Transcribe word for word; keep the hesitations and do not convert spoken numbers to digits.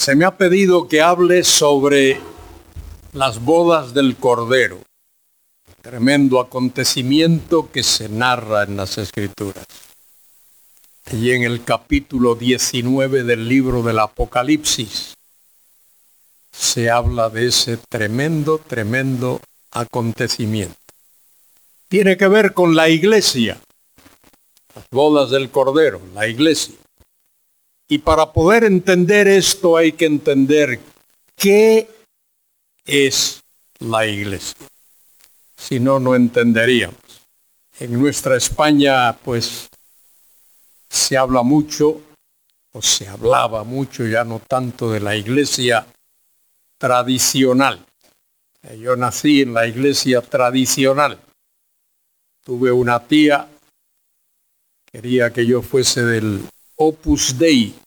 Se me ha pedido que hable sobre las bodas del Cordero, tremendo acontecimiento que se narra en las Escrituras. Y en el capítulo diecinueve del libro del Apocalipsis se habla de ese tremendo, tremendo acontecimiento. Tiene que ver con la iglesia, las bodas del Cordero, la iglesia. Y para poder entender esto hay que entender qué es la iglesia. Si no, no entenderíamos. En nuestra España, pues, se habla mucho, o se hablaba mucho, ya no tanto, de la iglesia tradicional. Yo nací en la iglesia tradicional. Tuve una tía, quería que yo fuese del Opus Dei,